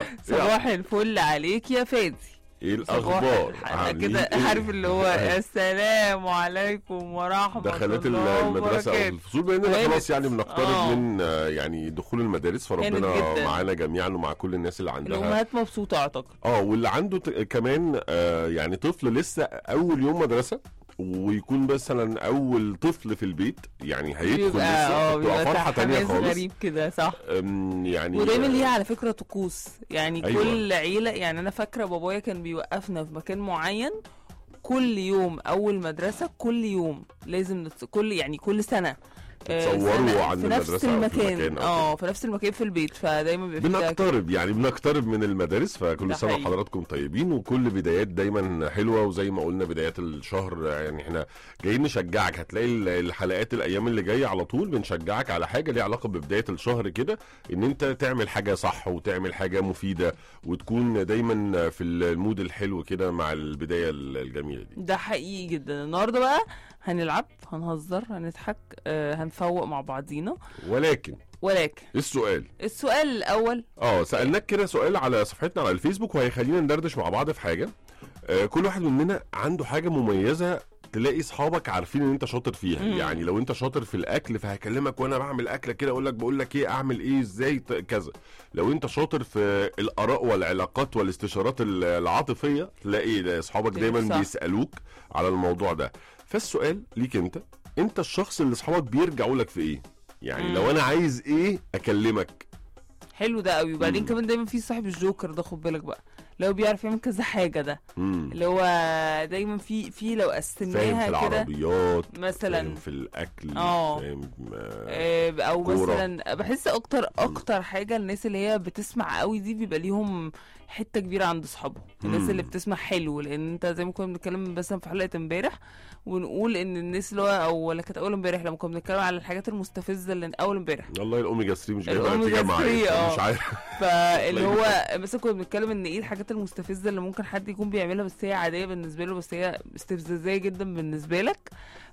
صباح الفل عليك يا فادي. ايه الاخبار؟ كده عارف اللي هو السلام عليكم ورحمه دخلت الله المدرسه او وبركاته. الفصول، باننا خلاص يعني بنقترب من يعني دخول المدارس، فربنا معانا جميعا ومع كل الناس اللي عندها. الامهات مبسوطه اعتقد. واللي عنده كمان يعني طفل لسه اول يوم مدرسه، ويكون مثلا اول طفل في البيت، يعني هيدخل لسه، بتبقى فرحه تانية خالص. غريب كده صح. يعني ودايما ليها على فكره طقوس، يعني أيوة. كل عيله، يعني انا فاكره بابايا كان بيوقفنا في مكان معين كل يوم اول مدرسه، كل يوم لازم كل سنه تصوروا عن في نفس المكان. في نفس المكان في البيت، فدايما بنقترب من المدارس. فكل سنه وحضراتكم طيبين، وكل بدايات دايما حلوه. وزي ما قلنا بدايات الشهر يعني احنا جايين نشجعك. هتلاقي الحلقات الايام اللي جايه على طول بنشجعك على حاجه ليها علاقه ببدايه الشهر كده، ان انت تعمل حاجه صح وتعمل حاجه مفيده، وتكون دايما في المود الحلو كده مع البدايه الجميله دي. ده حقيقي جدا. النهارده بقى هنلعب، هنهزر، هنضحك، هنفوق مع بعضينا. ولكن السؤال الاول سألناك كده سؤال على صفحتنا على الفيسبوك، وهيخلينا ندردش مع بعض في حاجه. كل واحد مننا عنده حاجه مميزه تلاقي اصحابك عارفين ان انت شاطر فيها. يعني لو انت شاطر في الاكل فهكلمك وانا بعمل اكله كده، بقول لك ايه اعمل ايه ازاي كذا. لو انت شاطر في الاراء والعلاقات والاستشارات العاطفيه تلاقي اصحابك دايما بيسالوك على الموضوع ده. فالسؤال ليك انت الشخص اللي اصحابك بيرجعوا لك في ايه؟ يعني لو انا عايز ايه اكلمك. حلو ده قوي. وبعدين كمان دايما في صاحب الجوكر ده، خد بالك بقى، لو بيعرف يعمل كذا حاجه ده، اللي هو دايما في لو قسمناها كده، فاهم في العربيات مثلا، فاهم في الاكل، فاهم او كورة. مثلا بحس اكتر حاجه الناس اللي هي بتسمع قوي دي بيبقى ليهم حته كبيره عند اصحابهم. الناس اللي بتسمع حلو، لان انت زي ما كنا بنتكلم مثلا في حلقه امبارح ونقول ان الناس اللي هو ولا كانت اول امبارح لما كنا بنتكلم على الحاجات المستفزه اللي اول امبارح، والله الاوميجا 3 مش جايبه نتيجه معايا، مش عارف. فاللي هو مثلا كنا بنتكلم ان ايه الحاجات المستفزه اللي ممكن حد يكون بيعملها بس هي عاديه بالنسبه له، بس هي استفزازيه جدا بالنسبه لك.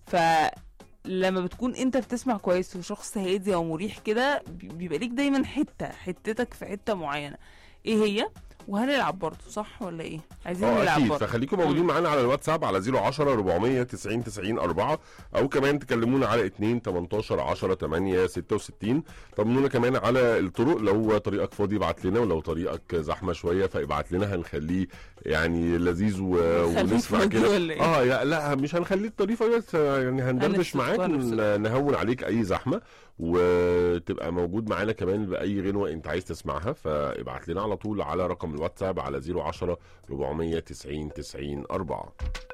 لما بتكون انت بتسمع كويس وشخص هادي او مريح كده، بيبقى ليك دايما حتتك في حته معينه. ايه هي؟ وهنلعب برضه صح ولا ايه؟ عايزين نلعب برضه. فخليكم موجودين معانا على الواتساب على 010 490 90 4، او كمان تكلمونا على 2 18 10 8 66. طمنونا كمان على الطرق، لو طريقك فاضي ابعت لنا، ولو طريقك زحمه شويه فابعت لنا، هنخليه يعني لذيذ ونسمع كده. لا مش هنخليه الطريقه بس، يعني هندردش معاك نهون عليك اي زحمه، وتبقى موجود معانا كمان باي غنوه انت عايز تسمعها. فابعت لنا على طول على رقم الواتساب على 010 490 90 4.